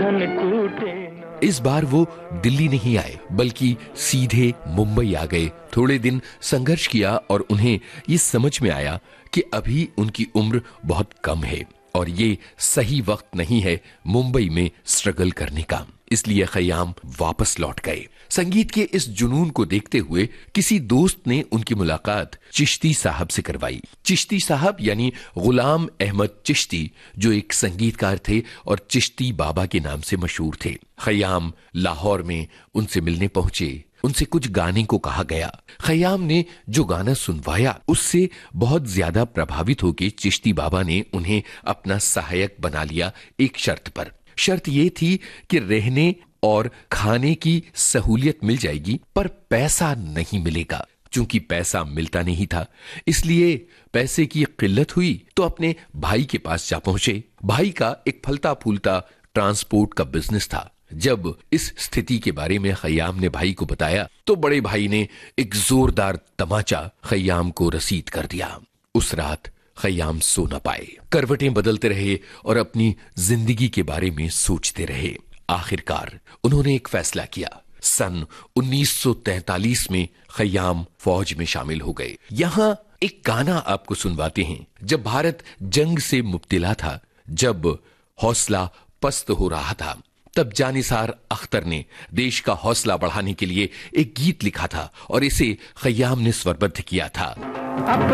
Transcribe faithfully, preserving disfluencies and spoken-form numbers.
बंधन टूटे। इस बार वो दिल्ली नहीं आए बल्कि सीधे मुंबई आ गए। थोड़े दिन संघर्ष किया और उन्हें ये समझ में आया कि अभी उनकी उम्र बहुत कम है और ये सही वक्त नहीं है मुंबई में स्ट्रगल करने का। इसलिए खयाम वापस लौट गए। संगीत के इस जुनून को देखते हुए किसी दोस्त ने उनकी मुलाकात चिश्ती साहब से करवाई। चिश्ती साहब यानी गुलाम अहमद चिश्ती, जो एक संगीतकार थे और चिश्ती बाबा के नाम से मशहूर थे। खयाम लाहौर में उनसे मिलने पहुंचे। उनसे कुछ गाने को कहा गया। खयाम ने जो गाना सुनवाया उससे बहुत ज्यादा प्रभावित होकर चिश्ती बाबा ने उन्हें अपना सहायक बना लिया एक शर्त पर। शर्त ये थी कि रहने और खाने की सहूलियत मिल जाएगी पर पैसा नहीं मिलेगा। चूंकि पैसा मिलता नहीं था इसलिए पैसे की किल्लत हुई तो अपने भाई के पास जा पहुंचे। भाई का एक फलता फूलता ट्रांसपोर्ट का बिजनेस था। जब इस स्थिति के बारे में खयाम ने भाई को बताया तो बड़े भाई ने एक जोरदार तमाचा खयाम को रसीद कर दिया। उस रात खयाम सो न पाए, करवटें बदलते रहे और अपनी जिंदगी के बारे में सोचते रहे। आखिरकार उन्होंने एक फैसला किया। सन उन्नीस सौ तैंतालीस में खयाम फौज में शामिल हो गए। यहां एक गाना आपको सुनवाते हैं। जब भारत जंग से मुब्तिला था, जब हौसला पस्त हो रहा था, तब जानिसार अख्तर ने देश का हौसला बढ़ाने के लिए एक गीत लिखा था और इसे खयाम ने स्वरबद्ध किया था।